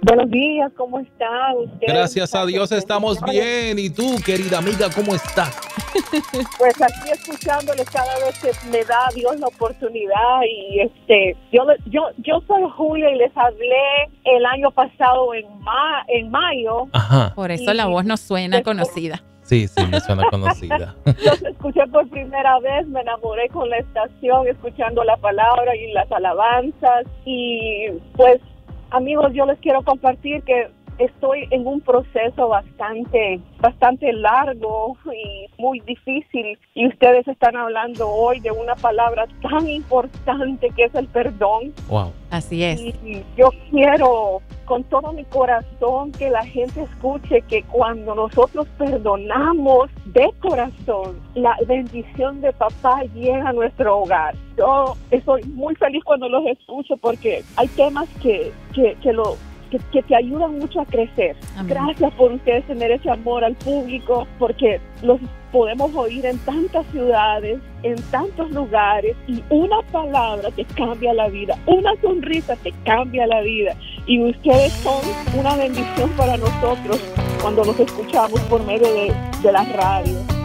Buenos días, ¿cómo está usted? Gracias a Dios estamos bien. ¿Y tú, querida amiga, cómo estás? Pues aquí escuchándoles cada vez que me da Dios la oportunidad. Y yo soy Julia y les hablé el año pasado en mayo. Ajá. Por eso la voz nos suena conocida. Sí, me suena conocida. Los escuché por primera vez, me enamoré con la estación, escuchando la palabra y las alabanzas. Y pues, amigos, yo les quiero compartir que estoy en un proceso bastante largo y muy difícil, y ustedes están hablando hoy de una palabra tan importante que es el perdón. Wow. Así es. Y yo quiero con todo mi corazón que la gente escuche que cuando nosotros perdonamos de corazón, la bendición de papá llega a nuestro hogar. Yo estoy muy feliz cuando los escucho porque hay temas que te ayudan mucho a crecer. Amén. Gracias por ustedes tener ese amor al público, porque los podemos oír en tantas ciudades, en tantos lugares, y una palabra te cambia la vida, una sonrisa te cambia la vida, y ustedes son una bendición para nosotros cuando los escuchamos por medio de la radio.